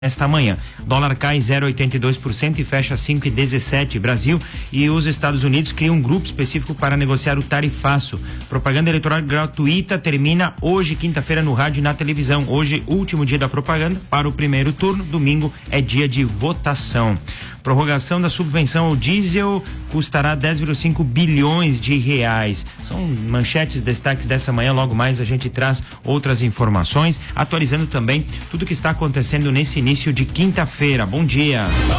Esta manhã, dólar cai 0,82% e fecha 5,17. Brasil e os Estados Unidos criam um grupo específico para negociar o tarifaço. Propaganda eleitoral gratuita termina hoje, quinta-feira, no rádio e na televisão. Hoje, último dia da propaganda para o primeiro turno. Domingo é dia de votação. Prorrogação da subvenção ao diesel custará 10,5 bilhões de reais. São manchetes, destaques dessa manhã. Logo mais a gente traz outras informações, atualizando também tudo que está acontecendo nesse início de quinta-feira. Bom dia.